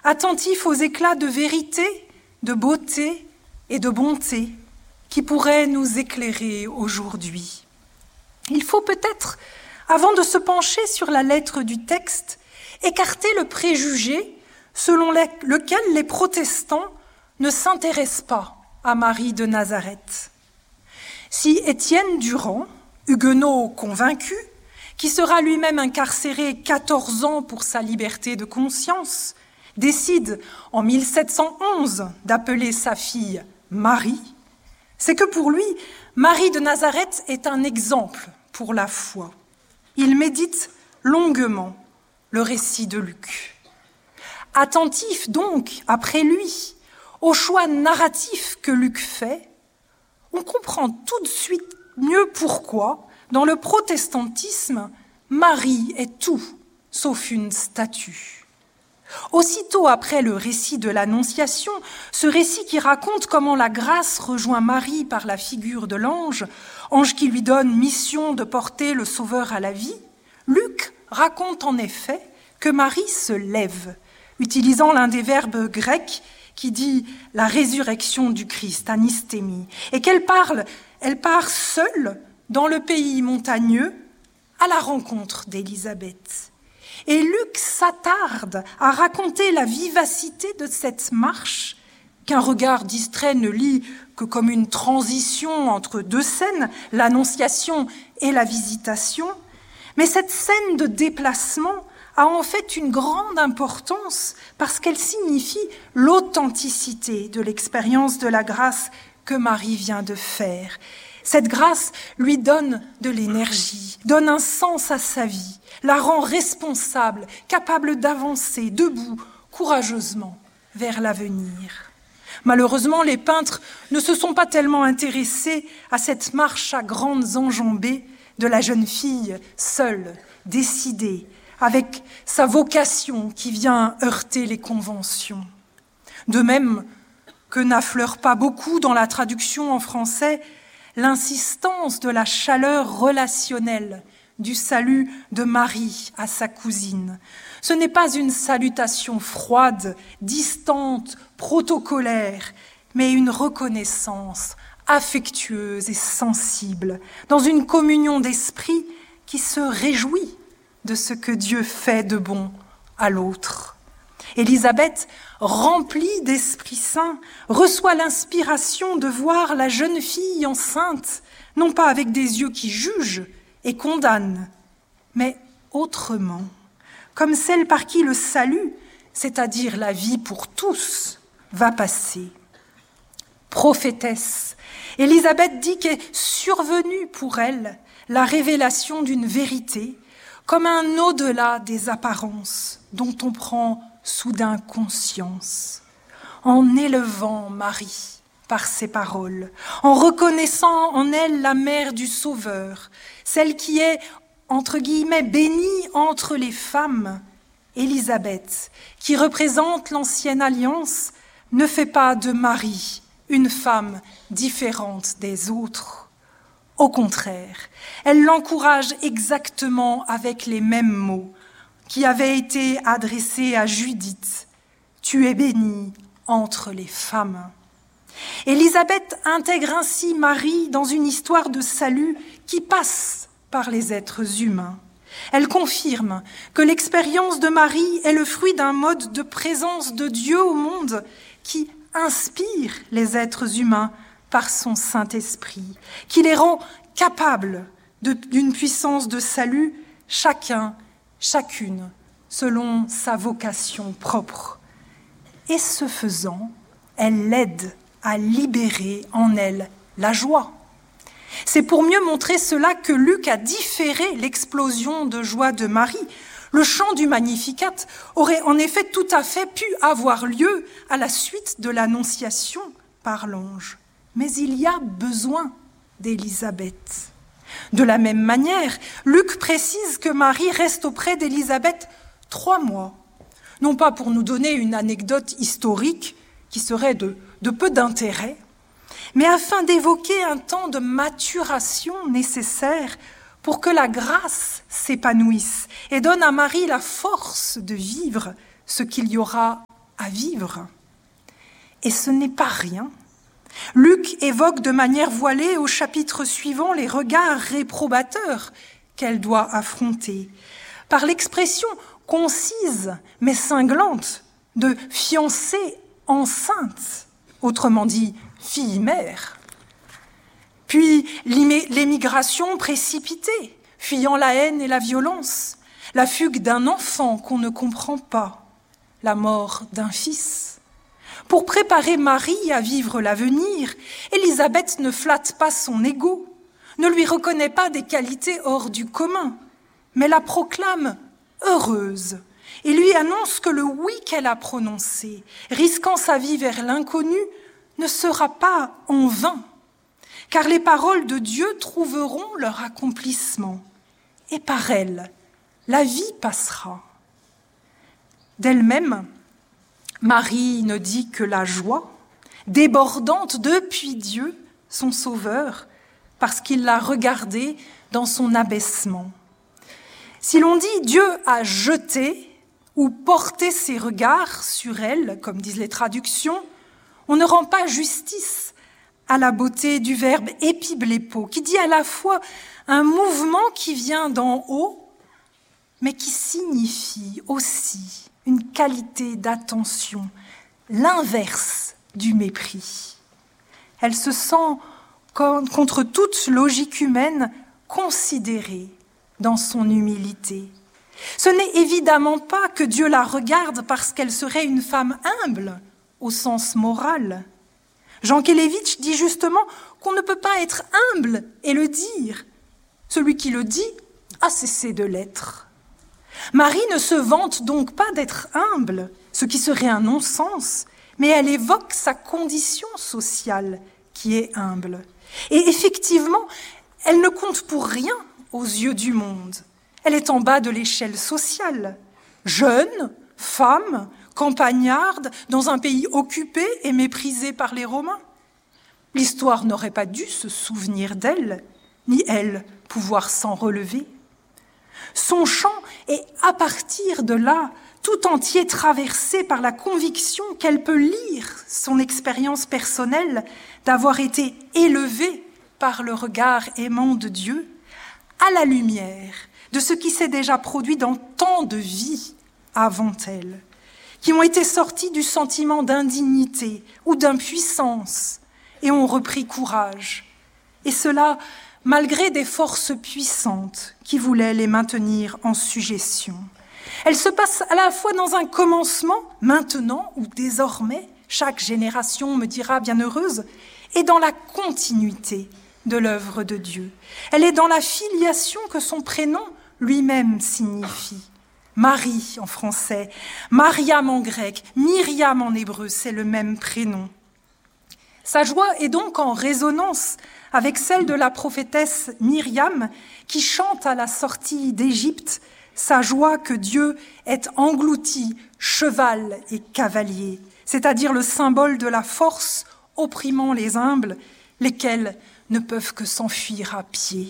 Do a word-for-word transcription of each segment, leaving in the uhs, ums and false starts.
attentif aux éclats de vérité, de beauté et de bonté qui pourraient nous éclairer aujourd'hui. Il faut peut-être, avant de se pencher sur la lettre du texte, écarter le préjugé selon lequel les protestants ne s'intéressent pas à Marie de Nazareth. Si Étienne Durand, huguenot convaincu, qui sera lui-même incarcéré quatorze ans pour sa liberté de conscience, décide en mille sept cent onze d'appeler sa fille Marie, c'est que pour lui, Marie de Nazareth est un exemple pour la foi. Il médite longuement le récit de Luc. Attentif donc, après lui, au choix narratif que Luc fait, on comprend tout de suite mieux pourquoi, dans le protestantisme, Marie est tout sauf une statue. Aussitôt après le récit de l'Annonciation, ce récit qui raconte comment la grâce rejoint Marie par la figure de l'ange, ange qui lui donne mission de porter le Sauveur à la vie, Luc raconte en effet que Marie se lève, utilisant l'un des verbes grecs qui dit la résurrection du Christ, anistémie, et qu'elle parle, elle part seule dans le pays montagneux à la rencontre d'Élisabeth. Et Luc s'attarde à raconter la vivacité de cette marche, qu'un regard distrait ne lit que comme une transition entre deux scènes, l'Annonciation et la Visitation. Mais cette scène de déplacement a en fait une grande importance parce qu'elle signifie l'authenticité de l'expérience de la grâce que Marie vient de faire. Cette grâce lui donne de l'énergie, donne un sens à sa vie, la rend responsable, capable d'avancer debout, courageusement, vers l'avenir. Malheureusement, les peintres ne se sont pas tellement intéressés à cette marche à grandes enjambées de la jeune fille, seule, décidée, avec sa vocation qui vient heurter les conventions. De même que n'affleure pas beaucoup dans la traduction en français l'insistance de la chaleur relationnelle du salut de Marie à sa cousine. Ce n'est pas une salutation froide, distante, protocolaire, mais une reconnaissance affectueuse et sensible, dans une communion d'esprit qui se réjouit de ce que Dieu fait de bon à l'autre. Élisabeth, remplie d'Esprit Saint, reçoit l'inspiration de voir la jeune fille enceinte, non pas avec des yeux qui jugent et condamnent, mais autrement, comme celle par qui le salut, c'est-à-dire la vie pour tous, va passer. Prophétesse, Élisabeth dit qu'est survenue pour elle la révélation d'une vérité, comme un au-delà des apparences dont on prend soudain conscience, en élevant Marie par ses paroles, en reconnaissant en elle la mère du Sauveur, celle qui est, entre guillemets, bénie entre les femmes. Élisabeth, qui représente l'ancienne alliance, ne fait pas de Marie une femme différente des autres. Au contraire, elle l'encourage exactement avec les mêmes mots qui avaient été adressés à Judith. Tu es bénie entre les femmes. Élisabeth intègre ainsi Marie dans une histoire de salut qui passe par les êtres humains. Elle confirme que l'expérience de Marie est le fruit d'un mode de présence de Dieu au monde qui inspire les êtres humains par son Saint-Esprit, qui les rend capables de, d'une puissance de salut, chacun, chacune, selon sa vocation propre. Et ce faisant, elle l'aide à libérer en elle la joie. C'est pour mieux montrer cela que Luc a différé l'explosion de joie de Marie. Le chant du Magnificat aurait en effet tout à fait pu avoir lieu à la suite de l'Annonciation par l'ange. Mais il y a besoin d'Élisabeth. De la même manière, Luc précise que Marie reste auprès d'Élisabeth trois mois. Non pas pour nous donner une anecdote historique qui serait de, de peu d'intérêt, mais afin d'évoquer un temps de maturation nécessaire pour que la grâce s'épanouisse et donne à Marie la force de vivre ce qu'il y aura à vivre. Et ce n'est pas rien. Luc évoque de manière voilée au chapitre suivant les regards réprobateurs qu'elle doit affronter, par l'expression concise mais cinglante de fiancée enceinte, autrement dit fille-mère. Puis l'émigration précipitée, fuyant la haine et la violence, la fugue d'un enfant qu'on ne comprend pas, la mort d'un fils. Pour préparer Marie à vivre l'avenir, Élisabeth ne flatte pas son ego, ne lui reconnaît pas des qualités hors du commun, mais la proclame heureuse et lui annonce que le oui qu'elle a prononcé, risquant sa vie vers l'inconnu, ne sera pas en vain, car les paroles de Dieu trouveront leur accomplissement, et par elles, la vie passera. D'elle-même, Marie ne dit que la joie, débordante depuis Dieu, son Sauveur, parce qu'il l'a regardée dans son abaissement. Si l'on dit Dieu a jeté ou porté ses regards sur elle, comme disent les traductions, on ne rend pas justice à la beauté du verbe épiblépo, qui dit à la fois un mouvement qui vient d'en haut, mais qui signifie aussi une qualité d'attention, l'inverse du mépris. Elle se sent, contre toute logique humaine, considérée dans son humilité. Ce n'est évidemment pas que Dieu la regarde parce qu'elle serait une femme humble, au sens moral. Jean Kelevitch dit justement qu'on ne peut pas être humble et le dire. Celui qui le dit a cessé de l'être. Marie ne se vante donc pas d'être humble, ce qui serait un non-sens, mais elle évoque sa condition sociale qui est humble. Et effectivement, elle ne compte pour rien aux yeux du monde. Elle est en bas de l'échelle sociale. Jeune, femme, campagnarde, dans un pays occupé et méprisé par les Romains. L'histoire n'aurait pas dû se souvenir d'elle, ni elle pouvoir s'en relever. Son chant est, à partir de là, tout entier traversé par la conviction qu'elle peut lire son expérience personnelle d'avoir été élevée par le regard aimant de Dieu, à la lumière de ce qui s'est déjà produit dans tant de vies avant elle, qui ont été sorties du sentiment d'indignité ou d'impuissance et ont repris courage. Et cela malgré des forces puissantes qui voulaient les maintenir en sujétion. Elle se passe à la fois dans un commencement, maintenant ou désormais, chaque génération me dira bienheureuse, et dans la continuité de l'œuvre de Dieu. Elle est dans la filiation que son prénom lui-même signifie. Marie en français, Mariam en grec, Myriam en hébreu, c'est le même prénom. Sa joie est donc en résonance avec celle de la prophétesse Myriam qui chante à la sortie d'Égypte sa joie que Dieu ait englouti cheval et cavalier, c'est-à-dire le symbole de la force opprimant les humbles, lesquels ne peuvent que s'enfuir à pied.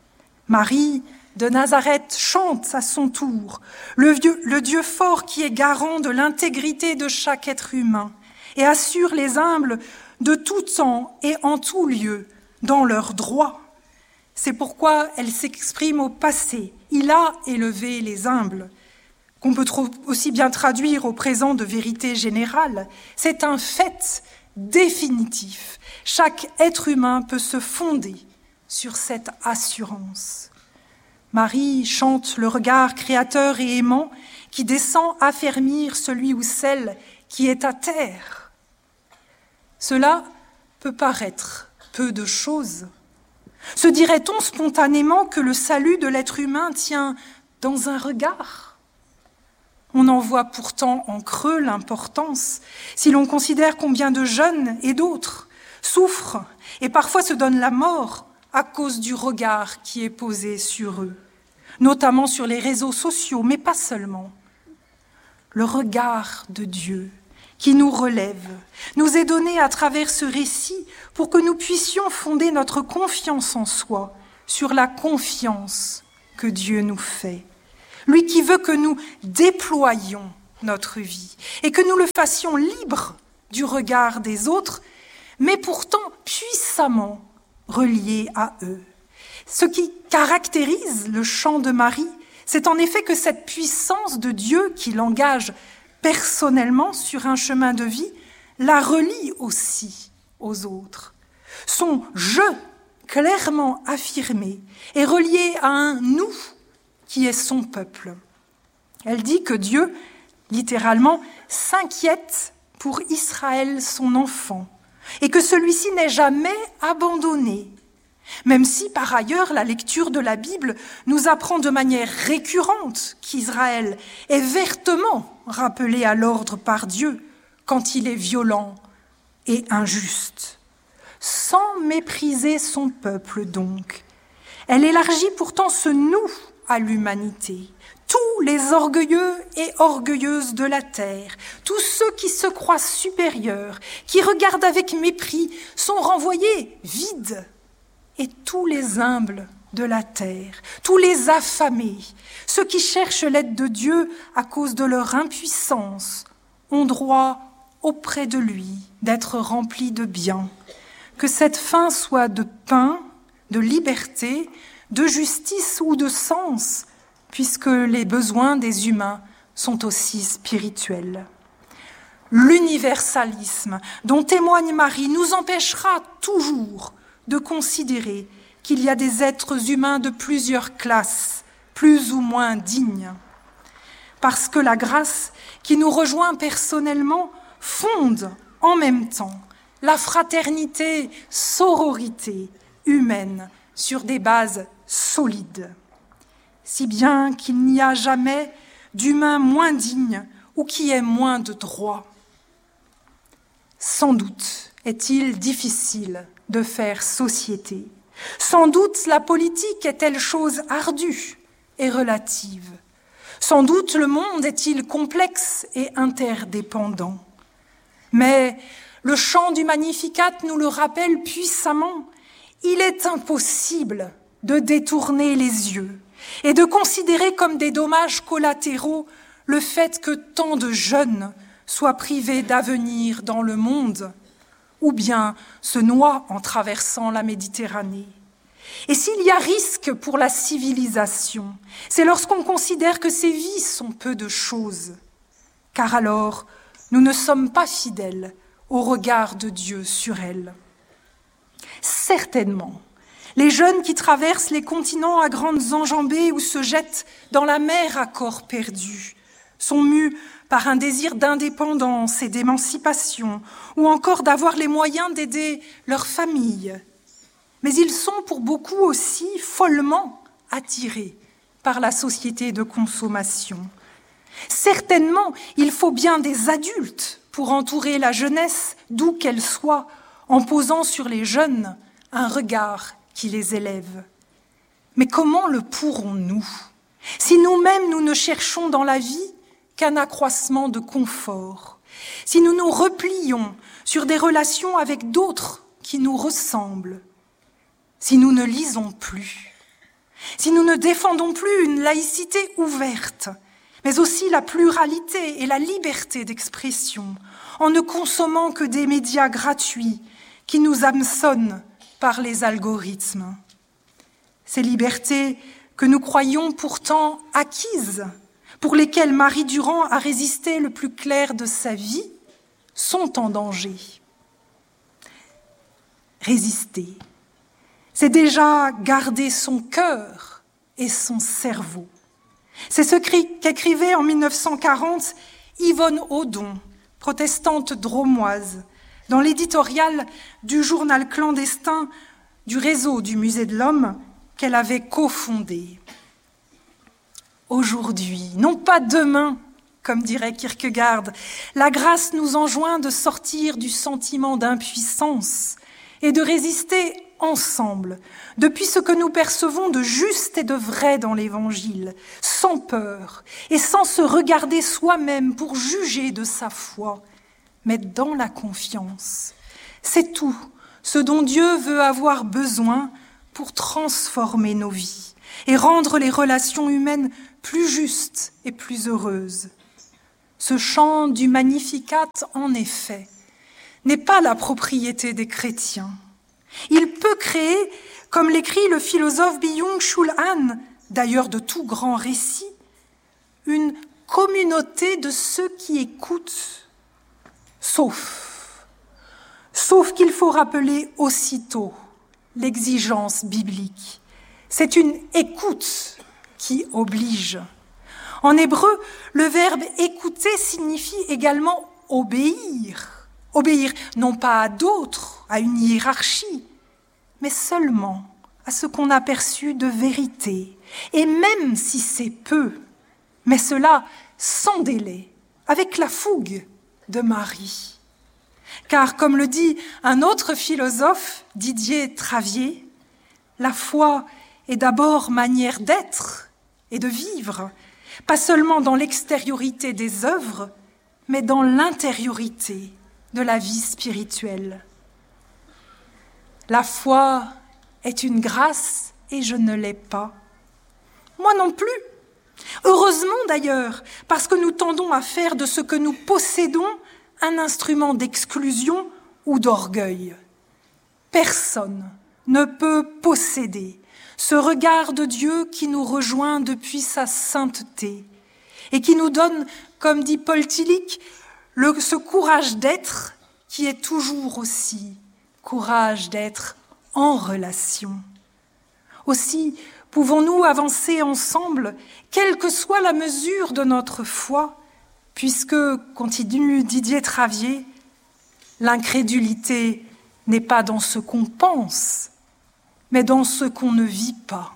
Marie de Nazareth chante à son tour le Dieu, le Dieu fort qui est garant de l'intégrité de chaque être humain et assure les humbles de tout temps et en tout lieu dans leurs droits. C'est pourquoi elle s'exprime au passé. Il a élevé les humbles, qu'on peut aussi bien traduire au présent de vérité générale. C'est un fait définitif. Chaque être humain peut se fonder sur cette assurance. Marie chante le regard créateur et aimant qui descend affermir celui ou celle qui est à terre. Cela peut paraître peu de choses. Se dirait-on spontanément que le salut de l'être humain tient dans un regard ? On en voit pourtant en creux l'importance si l'on considère combien de jeunes et d'autres souffrent et parfois se donnent la mort à cause du regard qui est posé sur eux, notamment sur les réseaux sociaux, mais pas seulement. Le regard de Dieu qui nous relève, nous est donné à travers ce récit pour que nous puissions fonder notre confiance en soi sur la confiance que Dieu nous fait. Lui qui veut que nous déployions notre vie et que nous le fassions libre du regard des autres, mais pourtant puissamment relié à eux. Ce qui caractérise le chant de Marie, c'est en effet que cette puissance de Dieu qui l'engage personnellement sur un chemin de vie la relie aussi aux autres. Son « je » clairement affirmé est relié à un « nous » qui est son peuple. Elle dit que Dieu, littéralement, s'inquiète pour Israël, son enfant, et que celui-ci n'est jamais abandonné, même si, par ailleurs, la lecture de la Bible nous apprend de manière récurrente qu'Israël est vertement rappelé à l'ordre par Dieu quand il est violent et injuste. Sans mépriser son peuple, donc, elle élargit pourtant ce « nous » à l'humanité. Tous les orgueilleux et orgueilleuses de la terre, tous ceux qui se croient supérieurs, qui regardent avec mépris, sont renvoyés vides. Et tous les humbles de la terre, tous les affamés, ceux qui cherchent l'aide de Dieu à cause de leur impuissance, ont droit auprès de lui d'être remplis de bien. Que cette faim soit de pain, de liberté, de justice ou de sens, puisque les besoins des humains sont aussi spirituels. L'universalisme dont témoigne Marie nous empêchera toujours de considérer qu'il y a des êtres humains de plusieurs classes, plus ou moins dignes. Parce que la grâce qui nous rejoint personnellement fonde en même temps la fraternité, sororité humaine sur des bases solides. Si bien qu'il n'y a jamais d'humain moins digne ou qui ait moins de droits. Sans doute est-il difficile de faire société. Sans doute la politique est-elle chose ardue et relative. Sans doute le monde est-il complexe et interdépendant. Mais le chant du Magnificat nous le rappelle puissamment. Il est impossible de détourner les yeux et de considérer comme des dommages collatéraux le fait que tant de jeunes soient privés d'avenir dans le monde ou bien se noient en traversant la Méditerranée. Et s'il y a risque pour la civilisation, c'est lorsqu'on considère que ces vies sont peu de choses, car alors nous ne sommes pas fidèles au regard de Dieu sur elles. Certainement, les jeunes qui traversent les continents à grandes enjambées ou se jettent dans la mer à corps perdu sont mus par un désir d'indépendance et d'émancipation, ou encore d'avoir les moyens d'aider leur famille. Mais ils sont pour beaucoup aussi follement attirés par la société de consommation. Certainement, il faut bien des adultes pour entourer la jeunesse, d'où qu'elle soit, en posant sur les jeunes un regard qui les élève. Mais comment le pourrons-nous, si nous-mêmes nous ne cherchons dans la vie qu'un accroissement de confort, si nous nous replions sur des relations avec d'autres qui nous ressemblent, si nous ne lisons plus, si nous ne défendons plus une laïcité ouverte, mais aussi la pluralité et la liberté d'expression, en ne consommant que des médias gratuits qui nous hameçonnent par les algorithmes. Ces libertés que nous croyons pourtant acquises, pour lesquelles Marie Durand a résisté le plus clair de sa vie, sont en danger. Résister, c'est déjà garder son cœur et son cerveau. C'est ce qu'écrivait en mille neuf cent quarante Yvonne Audon, protestante drômoise, dans l'éditorial du journal clandestin du réseau du Musée de l'Homme qu'elle avait cofondé. Aujourd'hui, non pas demain, comme dirait Kierkegaard, la grâce nous enjoint de sortir du sentiment d'impuissance et de résister ensemble, depuis ce que nous percevons de juste et de vrai dans l'Évangile, sans peur et sans se regarder soi-même pour juger de sa foi, mais dans la confiance. C'est tout ce dont Dieu veut avoir besoin pour transformer nos vies et rendre les relations humaines plus justes et plus heureuses. Ce chant du Magnificat, en effet, n'est pas la propriété des chrétiens. Il peut créer, comme l'écrit le philosophe Byung-Chul Han, d'ailleurs de tout grand récit, une communauté de ceux qui écoutent, sauf, sauf qu'il faut rappeler aussitôt l'exigence biblique. C'est une écoute qui oblige. En hébreu, le verbe écouter signifie également obéir. Obéir non pas à d'autres, à une hiérarchie, mais seulement à ce qu'on a perçu de vérité, et même si c'est peu, mais cela sans délai, avec la fougue de Marie. Car, comme le dit un autre philosophe, Didier Travier, la foi est d'abord manière d'être et de vivre, pas seulement dans l'extériorité des œuvres, mais dans l'intériorité de la vie spirituelle. La foi est une grâce et je ne l'ai pas. Moi non plus. Heureusement d'ailleurs, parce que nous tendons à faire de ce que nous possédons un instrument d'exclusion ou d'orgueil. Personne ne peut posséder ce regard de Dieu qui nous rejoint depuis sa sainteté et qui nous donne, comme dit Paul Tillich, le, ce courage d'être qui est toujours aussi courage d'être en relation. Aussi, pouvons-nous avancer ensemble, quelle que soit la mesure de notre foi, puisque, continue Didier Travier, l'incrédulité n'est pas dans ce qu'on pense, mais dans ce qu'on ne vit pas.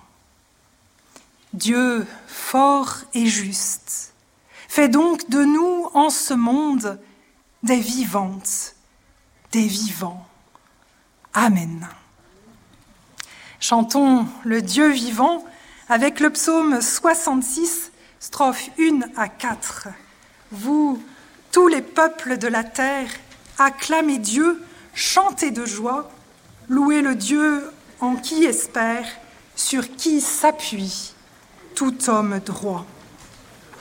Dieu, fort et juste, fait donc de nous, en ce monde, des vivantes, des vivants. Amen. Chantons le Dieu vivant avec le psaume soixante-six, strophes un à quatre. Vous, tous les peuples de la terre, acclamez Dieu, chantez de joie, louez le Dieu en qui espère, sur qui s'appuie tout homme droit.